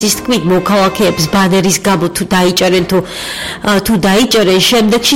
ის თქმით მოქალაქეებს ბანერის გამო თუ დაიჭერენ თუ დაიჭერენ შემდეგში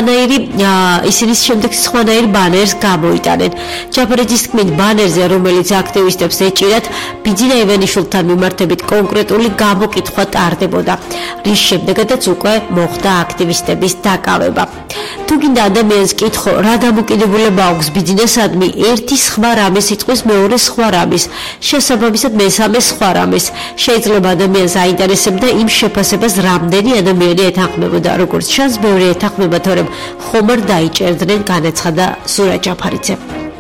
სხვანაირი ბანერს გამოიტანენ. ჯაფარიძის თქმით ბანერზე რომელიც აქტივისტებს ეჭირათ ბიძინა ივანიშვილთან მიმართებით კონკრეტული გამოკითხვა ტარდებოდა, რის შემდეგაც უკვე მოხდა აქტივისტების დაკავება. თუ გინდა ადამიანს კითხო რა დამოკიდებულება აქვს ბიძინასადმი ერთი სხვა რამეს იტყვის მეორე სხვა რამის, შესაბამისად მესამე სხვა რამეს, შეიძლება ადამიანს აინტერესებდა იმ შეფასებას რამდენი ადამიანი ეთანხმებოდა, როგორც ჩანს ბევრი ეთანხმება, თორემ ხომ არ დაიჭერდნენ, განაცხადა სურა ჯაფარიძე.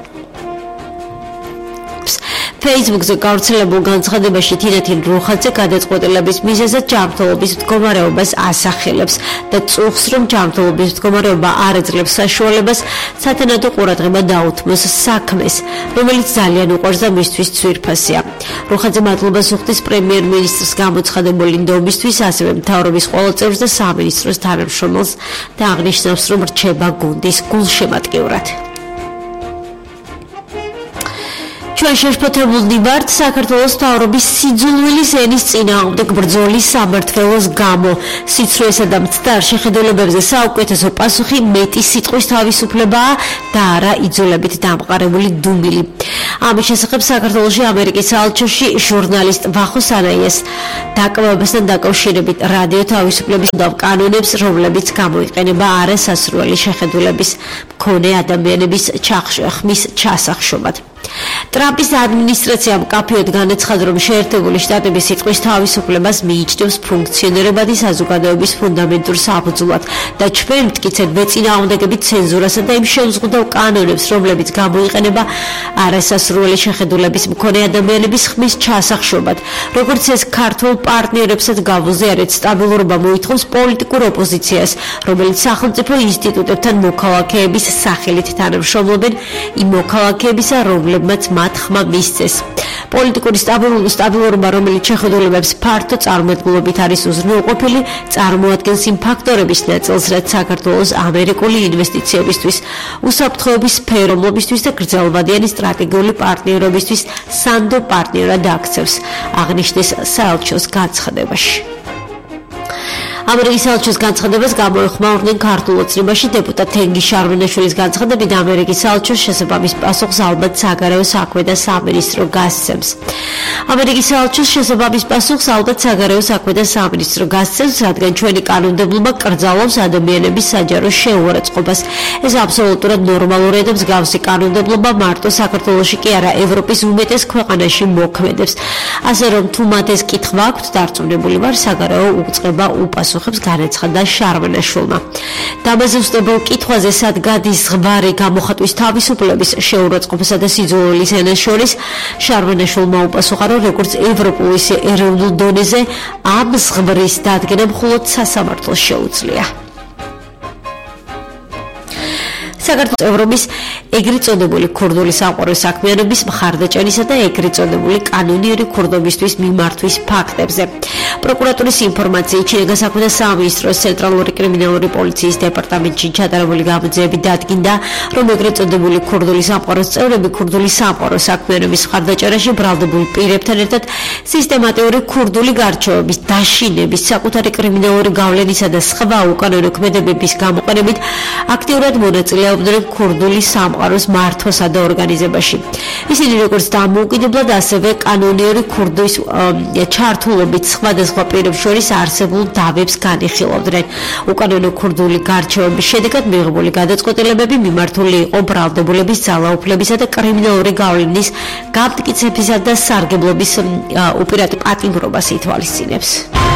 Facebook-ზე გავრცელებულ განცხადებაში თინათინ როხაძე გადაწყვეტილების მიზეზად ჯანმრთელობის მდგომარეობას ასახელებს და წუხს, რომ ჯანმრთელობის მდგომარეობა არ ეძლევს საშუალებას სათანადო ყურადღება დაუთმოს საქმეს, რომელიც ძალიან უყვარს და მისთვის ძვირფასია. როხაძე მადლობას უხდის პრემიერ-მინისტრს გამოცხადებული ნდობისთვის, ასევე მთავრობის ყველა წევრს და სამინისტროს თანამშრომელს და აღნიშნავს, რომ რჩება გუნდის გულშემატკივრად. ჩვენ შეშფოთებულნი ვართ საქართველოს მთავრობის სიძულვილის ენის წინააღმდეგ ბრძოლის სამმართველოს გამო. სიცრუესა და მცდარ შეხედულებებზე საუკეთესო პასუხი მეტი სიტყვის თავისუფლებაა და არა იძულებით დამყარებული დუმილი. ამის შესახებ საქართველოში ამერიკის საელჩოში ჟურნალისტ ვახო სანაიას დაკავებასთან დაკავშირებით რადიო თავისუფლების კანონებს, რომლებიც გამოიყენება არასასრული შეხედულების მქონე ადამიანების ხმის ჩასახშობად. ტრამპის ადმინისტრაციამ კაფეოდ განაცხადა, რომ შეერთებული შტატების სიტყვის თავისუფლებას მიიჩნევს ფუნქციონირებადი საზოგადოების ფუნდამენტურ საფუძვლად და ჩვენ მტკიცედ ვეწინააღმდეგებით ცენზურასა და იმ შეზღუდავ კანონებს, რომლებიც გამოიყენება არასასრული შეხედულების მქონე ადამიანების ხმის ჩასახშობად. როგორც ეს ქართულ პარტნიორებსაც გავუზიარეთ, სტაბილურობა მოითხოვს პოლიტიკურ ოპოზიციას, რომელიც სახელმწიფო ინსტიტუტებთან მოქალაქეების სახელით თანამშრომლობენ იმ მოქალაქეებისა, რომლებმაც მათ ხმა მისცეს. პოლიტიკური სტაბილურობა, რომელიც შეხედულებებს ფართო წარმატებულობით არის უზრუნველყოფილი, წარმოადგენს იმ ფაქტორების ნაწილს, რაც საქართველოს ამერიკული ინვესტიციებისთვის, უსაფრთხოების სფერომლობისთვის და გრძელვადიანი სტრატეგიული პარტნიორობისთვის სანდო პარტნიორად აქცევს, აღნიშნეს საელჩოს განცხადებაში. ამერიკის საელჩოს განცხადებას გამოეხმაურნენ ქართულ ოცნებაში დეპუტატ თენგი შარვენაშვილის განცხადებით, ამერიკის საელჩოს შესაბამის პასუხს ალბათ საგარეო საქმე და სამინისტრო გასცემს. ამერიკის საელჩოს შესაბამის პასუხს ალბათ საგარეო საქმე და სამინისტრო გასცემს, რადგან ჩვენი კანონმდებლობა კრძალავს ადამიანების საჯარო შეუარაცხყოფას. ეს აბსოლუტურად ნორმალურია და მსგავსი კანონმდებლობა მარტო საქართველოში კი არა, ევროპის უმეტეს ქვეყანაში მოქმედებს. ასე რომ თუ მათ ეს კითხვა აქვთ, დარწმუნებული ვარ, საგარეო უწყება უპასუხებს, განაცხადა შარვენაშვილმა. დამაზუსტებელ კითხვაზე სად გადის ზღვარი გამოხატვის თავისუფლების, შეურაცხყოფასა და სიძულვილის ენას შორის, შარვენაშვილმა უპასუხა, რომ როგორც ევროპულ ისე ეროვნულ დონეზე ამ ზღვრის დადგენა მხოლოდ სასამართლოს შეუძლია. საქართველოს ევროპის ეგრეთ წოდებული ქურდული სამყაროს საქმიანობის მხარდაჭერისა და ეგრეთ წოდებული კანონიერი ქურდობისთვის მიმართვის ფაქტებზე. პროკურატურის ინფორმაციით შინაგან საქმეთა სამინისტროს ცენტრალური კრიმინალური პოლიციის დეპარტამენტში ჩატარებული გამოძიებით დადგინდა, რომ ეგრეთ წოდებული ქურდული სამყაროს წევრები ქურდული სამყაროს საქმიანობის მხარდაჭერაში ბრალდებულ პირებთან ერთად სისტემატიური ქურდული გარჩევების, დაშინების, საკუთარი კრიმინალური გავლენისა და სხვა უკანონო ქმედებების გამოყენებით აქტიურად მონაწილეობდნენ ქურდული სამყაროს მართვასა და ორგანიზებაში. ისინი როგორც დამოუკიდებლად, ასევე კანონიერი ქურდის ჩართულობით სხვადასხვა პირებს შორის არსებულ დავებს განიხილავდნენ. უკანონო ქურდული გარჩევების შედეგად მიღებული გადაწყვეტილებები მიმართული იყო ბრალდებულების, ძალაუფლებისა და კრიმინალური გავლენის გამტკიცებისა და სარგებლობის უპირატ პატიმრობას ითვალისწინებს.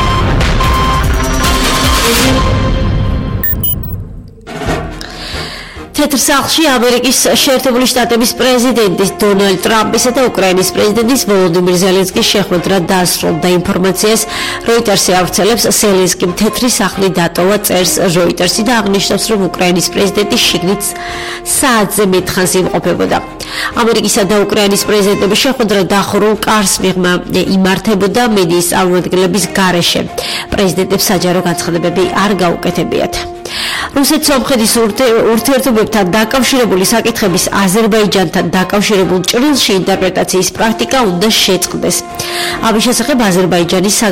თეთრ სახლში ამერიკის შეერთებული შტატების პრეზიდენტის დონალდ ტრამპისა და უკრაინის პრეზიდენტის ვოლოდიმირ ზელენსკის შეხვედრა დასრულდა. ინფორმაციას როიტერსი ავრცელებს, ზელენსკიმ თეთრი სახლი დატოვა, წერს როიტერსი და აღნიშნავს, რომ უკრაინის პრეზიდენტი შიგნით საათზე მეტხანს იმყოფებოდა. ამერიკისა და უკრაინის პრეზიდენტების შეხვედრა დახურულ კარს მიღმა იმართებოდა მედიის წარმომადგენლების გარეშე. პრეზიდენტებს საჯარო განცხადებები არ გაუკეთებიათ. რუსეთ-სომხეთის ურთიერთობებთან დაკავშირებული საკითხების აზერბაიჯანთან დაკავშირებულ ჭრილში ინტერპრეტაციის პრაქტიკა უნდა შეწყდეს. ამის შესახებ აზერბაიჯანის